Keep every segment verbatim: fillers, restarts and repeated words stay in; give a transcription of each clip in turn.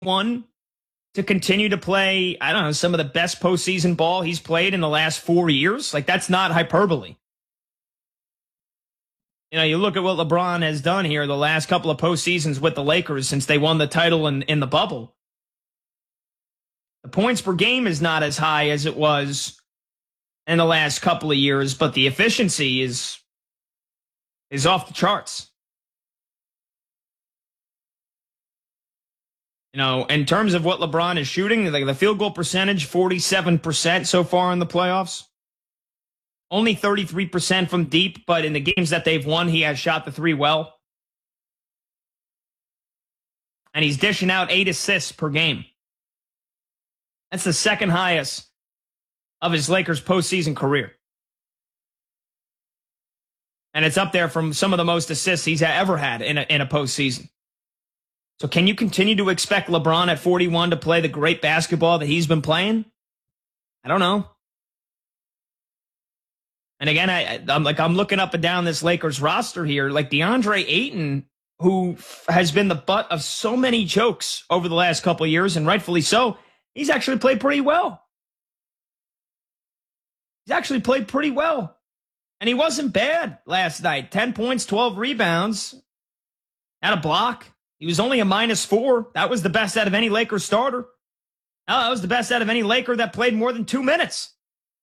one to continue to play, I don't know, some of the best postseason ball he's played in the last four years? Like, that's not hyperbole. You know, you look at what LeBron has done here the last couple of postseasons with the Lakers since they won the title in, in the bubble. The points per game is not as high as it was in the last couple of years, but the efficiency is is off the charts. You know, in terms of what LeBron is shooting, like the field goal percentage, forty-seven percent so far in the playoffs. Only thirty-three percent from deep, but in the games that they've won, he has shot the three well. And he's dishing out eight assists per game. That's the second highest of his Lakers postseason career. And it's up there from some of the most assists he's ever had in a, in a postseason. So can you continue to expect LeBron at forty-one to play the great basketball that he's been playing? I don't know. And again, I, I'm like I'm looking up and down this Lakers roster here. Like DeAndre Ayton, who has been the butt of so many jokes over the last couple of years, and rightfully so, he's actually played pretty well. He's actually played pretty well. And he wasn't bad last night. ten points, twelve rebounds, had a block. He was only a minus four. That was the best out of any Lakers starter. No, that was the best out of any Laker that played more than two minutes.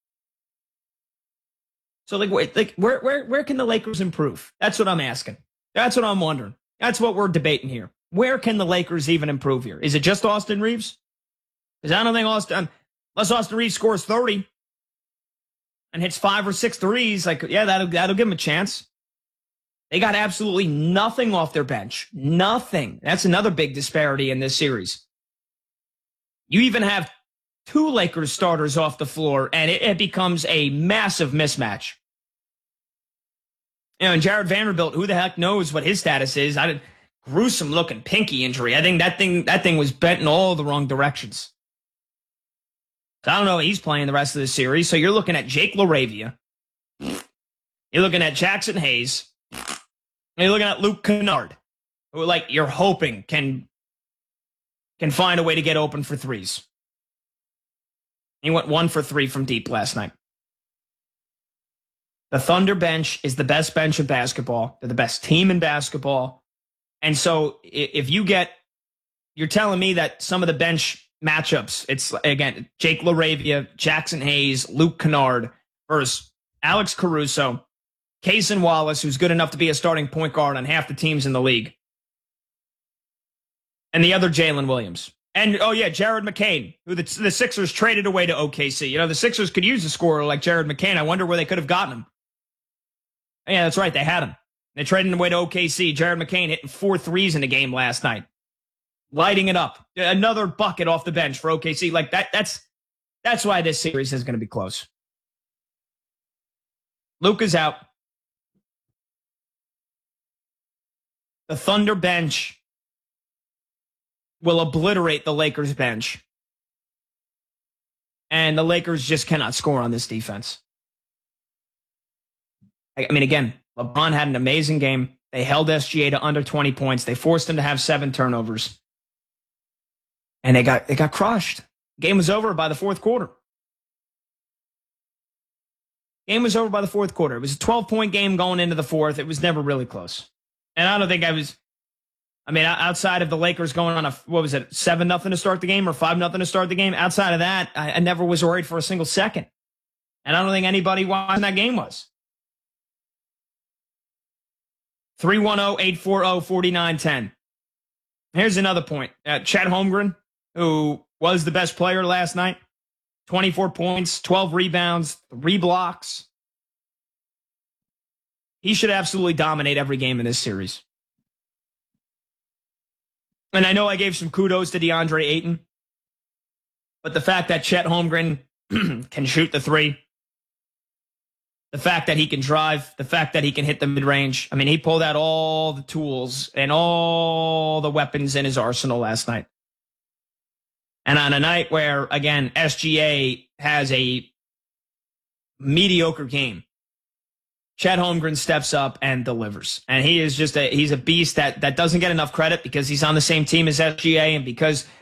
So, like, wait, like, where, where, where can the Lakers improve? That's what I'm asking. That's what I'm wondering. That's what we're debating here. Where can the Lakers even improve here? Is it just Austin Reeves? Because I don't think Austin, unless Austin Reeves scores thirty and hits five or six threes, like, yeah, that'll, that'll give him a chance. They got absolutely nothing off their bench. Nothing. That's another big disparity in this series. You even have two Lakers starters off the floor, and it, it becomes a massive mismatch. You know, and Jared Vanderbilt, who the heck knows what his status is? I did gruesome looking pinky injury. I think that thing that thing was bent in all the wrong directions. So I don't know. He's playing the rest of the series. So you're looking at Jake LaRavia. You're looking at Jackson Hayes. And you're looking at Luke Kennard, who, like, you're hoping can can find a way to get open for threes. He went one for three from deep last night. The Thunder bench is the best bench in basketball. They're the best team in basketball. And so if you get, you're telling me that some of the bench matchups, it's, again, Jake LaRavia, Jackson Hayes, Luke Kennard versus Alex Caruso, Cason Wallace, who's good enough to be a starting point guard on half the teams in the league, and the other Jalen Williams. And, oh, yeah, Jared McCain, who the, the Sixers traded away to O K C. You know, the Sixers could use a scorer like Jared McCain. I wonder where they could have gotten him. Yeah, that's right. They had him. They traded him away to O K C. Jared McCain hitting four threes in the game last night, lighting it up. Another bucket off the bench for O K C. Like, that. that's that's why this series is going to be close. Luka's out. The Thunder bench will obliterate the Lakers bench. And the Lakers just cannot score on this defense. I mean, again, LeBron had an amazing game. They held S G A to under twenty points. They forced him to have seven turnovers. And they got they got crushed. Game was over by the fourth quarter. Game was over by the fourth quarter. It was a twelve-point game going into the fourth. It was never really close. And I don't think I was, I mean, outside of the Lakers going on a, what was it, seven nothing to start the game or five nothing to start the game, outside of that, I, I never was worried for a single second. And I don't think anybody watching that game was. three one zero, eight four zero, four nine one zero. Here's another point. Uh, Chet Holmgren, who was the best player last night, twenty-four points, twelve rebounds, three blocks. He should absolutely dominate every game in this series. And I know I gave some kudos to DeAndre Ayton, but the fact that Chet Holmgren can shoot the three, the fact that he can drive, the fact that he can hit the mid-range, I mean, he pulled out all the tools and all the weapons in his arsenal last night. And on a night where, again, S G A has a mediocre game, Chet Holmgren steps up and delivers. And he is just a, he's a beast that, that doesn't get enough credit because he's on the same team as S G A and because